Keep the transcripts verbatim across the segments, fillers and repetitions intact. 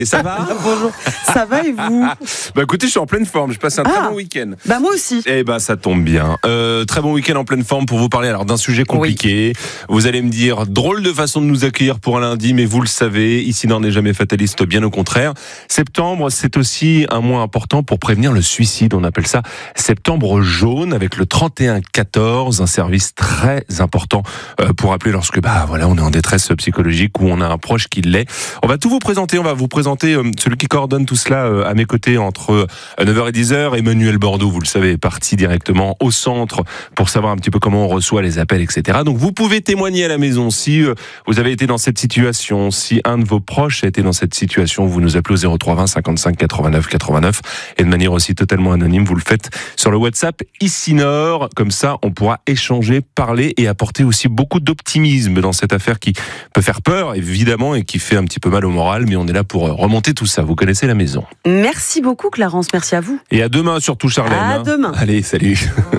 Et ça va? Bonjour. Ça va et vous? Bah écoutez, je suis en pleine forme. Je passe un ah, très bon week-end. Bah moi aussi. Eh bah ça tombe bien. Euh, très bon week-end en pleine forme pour vous parler alors d'un sujet compliqué. Oui. Vous allez me dire drôle de façon de nous accueillir pour un lundi, mais vous le savez, ici n'en est jamais fataliste, bien au contraire. Septembre, c'est aussi un mois important pour prévenir le suicide. On appelle ça Septembre jaune avec le trente et un quatorze, un service très important pour appeler lorsque bah voilà on est en détresse psychologique ou on a un proche qui l'est. On va tout vous présenter. On va vous présenter celui qui coordonne tout cela à mes côtés entre neuf heures et dix heures. Emmanuel Bordeaux, vous le savez, est parti directement au centre pour savoir un petit peu comment on reçoit les appels, et cetera. Donc vous pouvez témoigner à la maison si vous avez été dans cette situation, si un de vos proches a été dans cette situation. Vous nous appelez au zéro trois vingt cinquante-cinq quatre-vingt-neuf quatre-vingt-neuf et de manière aussi totalement anonyme, vous le faites sur le WhatsApp Ici Nord. Comme ça, on pourra échanger, parler et apporter aussi beaucoup d'optimisme dans cette affaire qui peut faire peur, évidemment, et qui fait un petit peu mal au moral, mais on est là pour remonter tout ça. Vous connaissez la maison. Merci beaucoup Clarence, merci à vous. Et à demain surtout Charlène. À hein. demain. Allez, salut.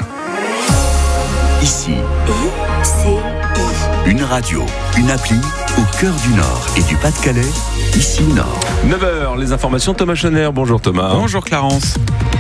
Ici, I C I. Une radio, une appli au cœur du Nord et du Pas-de-Calais. Ici Nord. neuf heures, les informations Thomas Schoner. Bonjour Thomas. Bonjour Clarence.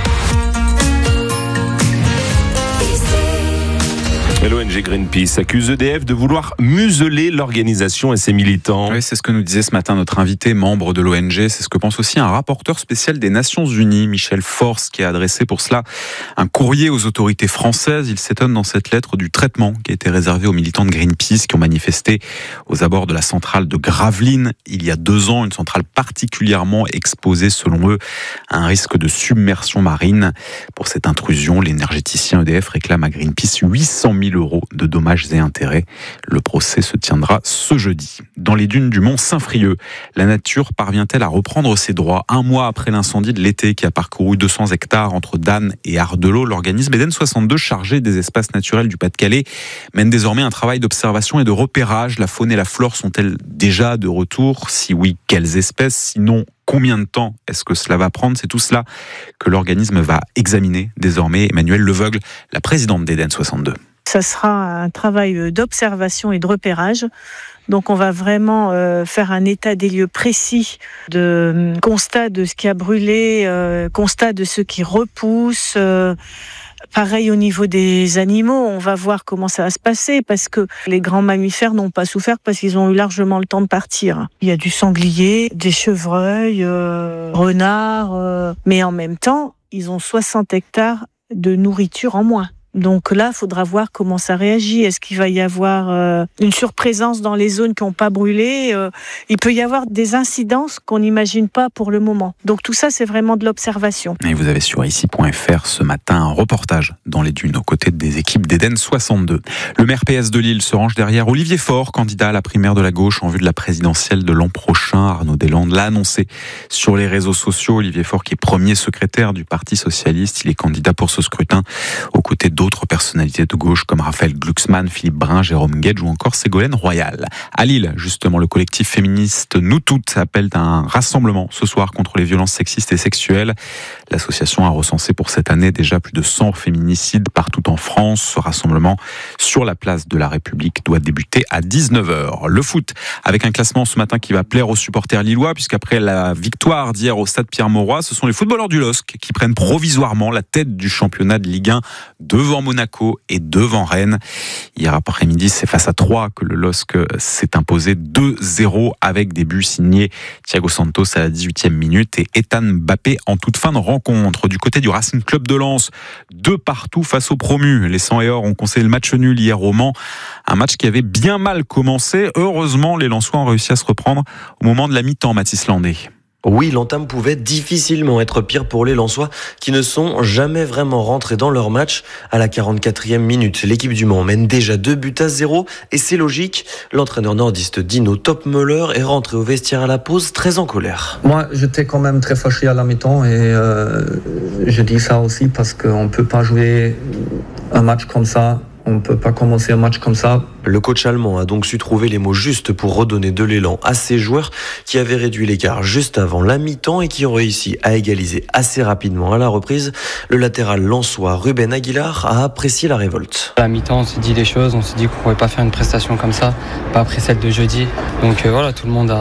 L'O N G Greenpeace accuse E D F de vouloir museler l'organisation et ses militants. Oui, c'est ce que nous disait ce matin notre invité, membre de l'O N G. C'est ce que pense aussi un rapporteur spécial des Nations Unies, Michel Forst, qui a adressé pour cela un courrier aux autorités françaises. Il s'étonne dans cette lettre du traitement qui a été réservé aux militants de Greenpeace qui ont manifesté aux abords de la centrale de Gravelines il y a deux ans. Une centrale particulièrement exposée, selon eux, à un risque de submersion marine. Pour cette intrusion, l'énergéticien E D F réclame à Greenpeace huit cent mille euros de dommages et intérêts. Le procès se tiendra ce jeudi. Dans les dunes du Mont Saint-Frieux, la nature parvient-elle à reprendre ses droits? Un mois après l'incendie de l'été qui a parcouru deux cents hectares entre Dannes et Ardelot, l'organisme Eden soixante-deux, chargé des espaces naturels du Pas-de-Calais, mène désormais un travail d'observation et de repérage. La faune et la flore sont-elles déjà de retour? Si oui, quelles espèces? Sinon, combien de temps est-ce que cela va prendre? C'est tout cela que l'organisme va examiner désormais. Emmanuel Leveugle, la présidente d'Eden soixante-deux. Ça sera un travail d'observation et de repérage. Donc on va vraiment euh, faire un état des lieux précis de euh, constat de ce qui a brûlé, euh, constat de ce qui repousse. Euh, pareil au niveau des animaux, on va voir comment ça va se passer parce que les grands mammifères n'ont pas souffert parce qu'ils ont eu largement le temps de partir. Il y a du sanglier, des chevreuils, euh, renards, euh, mais en même temps, ils ont soixante hectares de nourriture en moins. Donc là, il faudra voir comment ça réagit. Est-ce qu'il va y avoir euh, une surprésence dans les zones qui n'ont pas brûlé? euh, Il peut y avoir des incidences qu'on n'imagine pas pour le moment. Donc tout ça, c'est vraiment de l'observation. Et vous avez sur ici point F R ce matin un reportage dans les dunes aux côtés des équipes d'Eden soixante-deux. Le maire P S de Lille se range derrière Olivier Faure, candidat à la primaire de la gauche en vue de la présidentielle de l'an prochain. Arnaud Deslandes l'a annoncé sur les réseaux sociaux. Olivier Faure qui est premier secrétaire du Parti socialiste. Il est candidat pour ce scrutin aux côtés de d'autres personnalités de gauche comme Raphaël Glucksmann, Philippe Brun, Jérôme Guedj ou encore Ségolène Royal. À Lille, justement, le collectif féministe Nous Toutes appelle à un rassemblement ce soir contre les violences sexistes et sexuelles. L'association a recensé pour cette année déjà plus de cent féminicides partout en France. Ce rassemblement sur la place de la République doit débuter à dix-neuf heures. Le foot, avec un classement ce matin qui va plaire aux supporters lillois, puisqu'après la victoire d'hier au stade Pierre-Mauroy, ce sont les footballeurs du L O S C qui prennent provisoirement la tête du championnat de Ligue un devant Monaco et devant Rennes. Hier après-midi, c'est face à Troyes que le L O S C s'est imposé deux zéro avec des buts signés Thiago Santos à la dix-huitième minute et Ethan Mbappé en toute fin de rencontre. Du côté du Racing Club de Lens, deux partout face aux promus. Les cent et or ont conseillé le match nul hier au Mans. Un match qui avait bien mal commencé. Heureusement, les Lensois ont réussi à se reprendre au moment de la mi-temps, Mathis Landé. Oui, l'entame pouvait difficilement être pire pour les Lensois qui ne sont jamais vraiment rentrés dans leur match. À la quarante-quatrième minute, l'équipe du Mans mène déjà deux buts à zéro et c'est logique. L'entraîneur nordiste Dino Topmöller est rentré au vestiaire à la pause très en colère. Moi, j'étais quand même très fâché à la mi-temps et euh, je dis ça aussi parce qu'on ne peut pas jouer un match comme ça. On ne peut pas commencer un match comme ça. Le coach allemand a donc su trouver les mots justes pour redonner de l'élan à ses joueurs qui avaient réduit l'écart juste avant la mi-temps et qui ont réussi à égaliser assez rapidement à la reprise. Le latéral lensois Ruben Aguilar a apprécié la révolte. À la mi-temps, on s'est dit des choses, on s'est dit qu'on ne pouvait pas faire une prestation comme ça, pas après celle de jeudi. Donc euh, voilà, tout le monde a...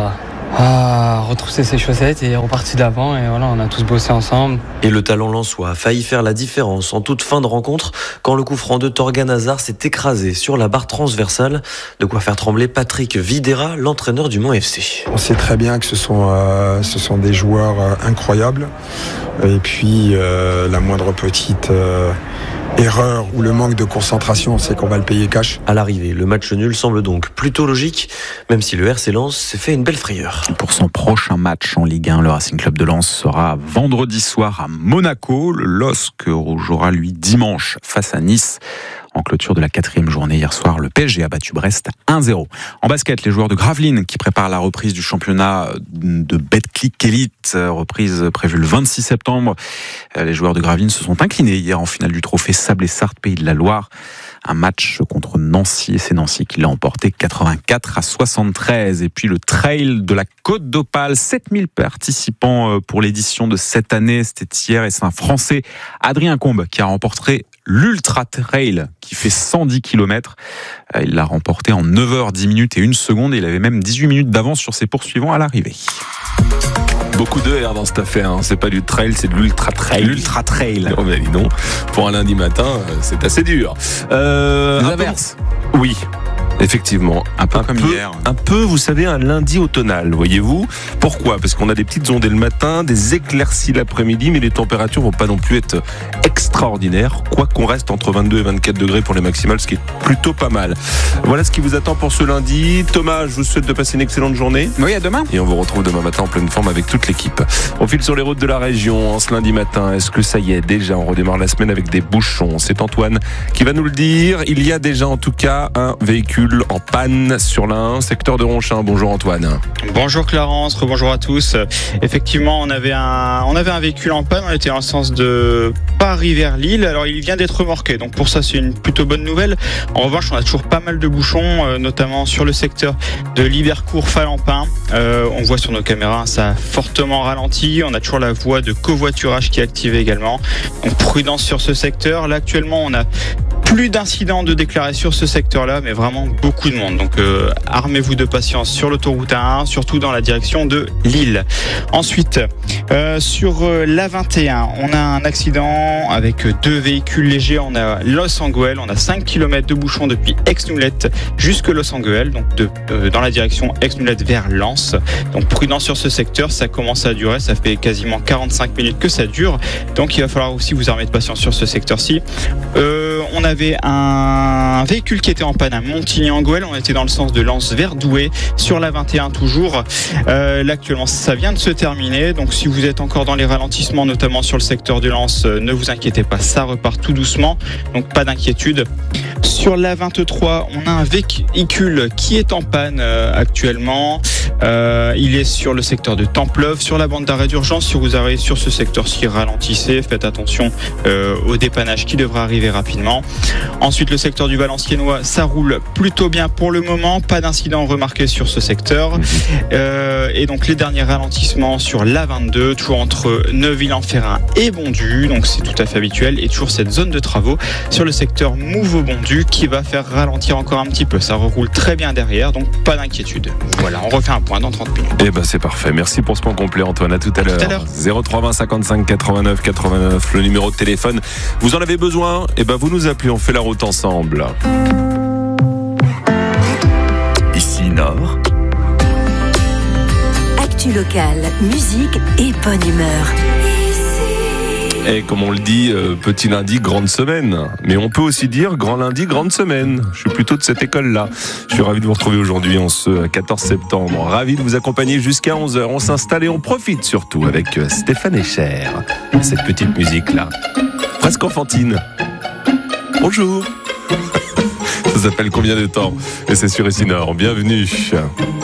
Ah, retrousser ses chaussettes et repartir de l'avant, et voilà, on a tous bossé ensemble. Et le talent lensois a failli faire la différence en toute fin de rencontre quand le coup franc de Torgan Hazard s'est écrasé sur la barre transversale. De quoi faire trembler Patrick Videra, l'entraîneur du Mans F C. On sait très bien que ce sont, euh, ce sont des joueurs euh, incroyables. Et puis euh, la moindre petite euh, erreur ou le manque de concentration, c'est qu'on va le payer cash. À l'arrivée, le match nul semble donc plutôt logique, même si le R C Lens s'est fait une belle frayeur. Pour son prochain match en Ligue un, le Racing Club de Lens sera vendredi soir à Monaco. Le L O S C jouera lui dimanche face à Nice. En clôture de la quatrième journée hier soir, le P S G a battu Brest un zéro. En basket, les joueurs de Gravelines qui préparent la reprise du championnat de Betclic Elite, reprise prévue le vingt-six septembre. Les joueurs de Gravelines se sont inclinés hier en finale du trophée Sable-et-Sarthe Pays de la Loire. Un match contre Nancy, et c'est Nancy qui l'a emporté quatre-vingt-quatre à soixante-treize. Et puis le trail de la Côte d'Opale, sept mille participants pour l'édition de cette année. C'était hier et c'est un Français, Adrien Combe, qui a remporté l'Ultra Trail qui fait cent dix kilomètres. Il l'a remporté en neuf heures dix minutes et une seconde et il avait même dix-huit minutes d'avance sur ses poursuivants à l'arrivée. Beaucoup de R dans cette affaire, hein. C'est pas du trail, c'est de l'ultra trail. L'ultra trail. Oh ben dis donc, pour un lundi matin, c'est assez dur. Euh, Des averses. Peu... Oui. Effectivement, un peu un comme peu, hier. Un peu, vous savez, un lundi automnal, voyez-vous. Pourquoi ? Parce qu'on a des petites ondées le matin, des éclaircies l'après-midi, mais les températures vont pas non plus être extraordinaires, quoi qu'on reste entre vingt-deux et vingt-quatre degrés pour les maximales, ce qui est plutôt pas mal. Voilà ce qui vous attend pour ce lundi. Thomas, je vous souhaite de passer une excellente journée. Oui, à demain. Et on vous retrouve demain matin en pleine forme avec toute l'équipe. On file sur les routes de la région en ce lundi matin. Est-ce que ça y est, déjà, on redémarre la semaine avec des bouchons ? C'est Antoine qui va nous le dire. Il y a déjà en tout cas un véhicule en panne sur l'Ain, secteur de Ronchin. Bonjour Antoine. Bonjour Clarence, bonjour à tous. Effectivement, on avait un, on avait un véhicule en panne, on était dans le sens de Paris vers Lille. Alors il vient d'être remorqué, donc pour ça c'est une plutôt bonne nouvelle. En revanche, on a toujours pas mal de bouchons, euh, notamment sur le secteur de Libercourt-Falampin. Euh, on voit sur nos caméras, ça a fortement ralenti. On a toujours la voie de covoiturage qui est activée également. Donc prudence sur ce secteur. Là actuellement, on a plus d'incidents de déclarés sur ce secteur-là, mais vraiment beaucoup de monde. Donc euh, armez-vous de patience sur l'autoroute A un, surtout dans la direction de Lille. Ensuite, euh, sur euh, l'A vingt et un, on a un accident avec deux véhicules légers. On a Los-Anguel, on a cinq kilomètres de bouchons depuis Aix-Noulette jusque Los-Anguel, donc de, euh, dans la direction Aix-Noulette vers Lens. Donc prudence sur ce secteur, ça commence à durer, ça fait quasiment quarante-cinq minutes que ça dure. Donc il va falloir aussi vous armer de patience sur ce secteur-ci. Euh, on avait un véhicule qui était en panne à Montigny-en-Goël. On était dans le sens de Lens vers Douai sur la vingt et un toujours. Euh, là actuellement ça vient de se terminer. Donc si vous êtes encore dans les ralentissements, notamment sur le secteur de Lens, euh, ne vous inquiétez pas, ça repart tout doucement. Donc pas d'inquiétude. Sur la vingt-trois, on a un véhicule qui est en panne euh, actuellement. Euh, il est sur le secteur de Templeuve, sur la bande d'arrêt d'urgence. Si vous arrivez sur ce secteur-ci, ralentissez, faites attention euh, au dépannage qui devra arriver rapidement. Ensuite, le secteur du Valenciennois, ça roule plutôt bien pour le moment. Pas d'incident remarqué sur ce secteur. Euh, et donc, les derniers ralentissements sur l'A vingt-deux, toujours entre Neuville-en-Ferrain et Bondu. Donc, c'est tout à fait habituel. Et toujours cette zone de travaux sur le secteur Mouveau-Bondu qui va faire ralentir encore un petit peu. Ça roule très bien derrière, donc pas d'inquiétude. Voilà, on refait un point dans trente minutes. Eh ben c'est parfait. Merci pour ce point complet Antoine. À tout à l'heure. zéro trois vingt cinquante-cinq quatre-vingt-neuf quatre-vingt-neuf, le numéro de téléphone. Vous en avez besoin ? Eh ben vous nous appelez, on fait la route ensemble. Ici Nord. Actu locale, musique et bonne humeur. Et comme on le dit, euh, petit lundi, grande semaine. Mais on peut aussi dire grand lundi, grande semaine. Je suis plutôt de cette école-là. Je suis ravi de vous retrouver aujourd'hui en ce quatorze septembre. Ravi de vous accompagner jusqu'à onze heures. On s'installe et on profite surtout avec Stéphane Echer. Cette petite musique-là, presque enfantine. Bonjour. Ça s'appelle Combien de temps ? Et c'est sur Ici Nord. Bienvenue.